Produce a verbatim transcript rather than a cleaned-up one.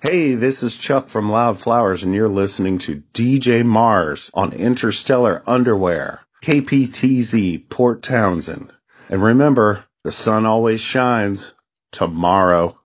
Hey, this is Chuck from Loud Flowers, and you're listening to D J Mars on Interstellar Underwear, K P T Z, Port Townsend. And remember, the sun always shines tomorrow.